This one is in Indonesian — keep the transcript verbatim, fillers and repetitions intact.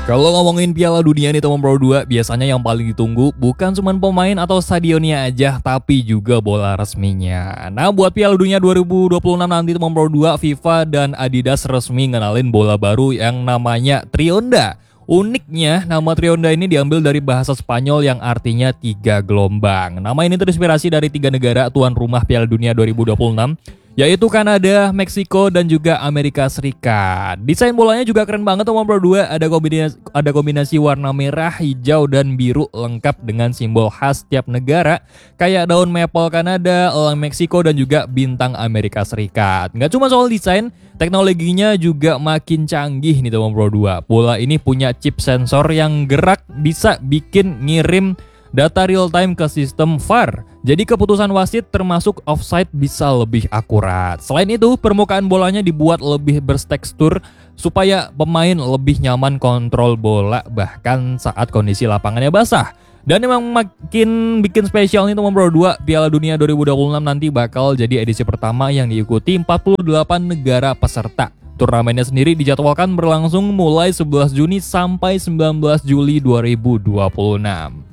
Kalau ngomongin Piala Dunia nih teman Pro dua, biasanya yang paling ditunggu bukan cuma pemain atau stadionnya aja, tapi juga bola resminya. Nah, buat Piala Dunia dua ribu dua puluh enam nanti teman Pro dua, FIFA dan Adidas resmi ngenalin bola baru yang namanya Trionda. Uniknya, nama Trionda ini diambil dari bahasa Spanyol yang artinya tiga gelombang. Nama ini terinspirasi dari tiga negara tuan rumah Piala Dunia dua ribu dua puluh enam, yaitu Kanada, Meksiko, dan juga Amerika Serikat. Desain bolanya juga keren banget teman Pro dua. Ada kombinasi, ada kombinasi warna merah, hijau, dan biru lengkap dengan simbol khas tiap negara, kayak daun maple Kanada, elang Meksiko, dan juga bintang Amerika Serikat. Nggak cuma soal desain, teknologinya juga makin canggih nih teman Pro dua. Bola ini punya chip sensor yang gerak bisa bikin ngirim data real time ke sistem V A R. Jadi keputusan wasit termasuk offside bisa lebih akurat. Selain itu, permukaan bolanya dibuat lebih bertekstur supaya pemain lebih nyaman kontrol bola bahkan saat kondisi lapangannya basah. Dan emang makin bikin spesial nih teman Pro dua, Piala Dunia dua ribu dua puluh enam nanti bakal jadi edisi pertama yang diikuti empat puluh delapan negara peserta. Turnamennya sendiri dijadwalkan berlangsung mulai sebelas Juni sampai sembilan belas Juli dua ribu dua puluh enam.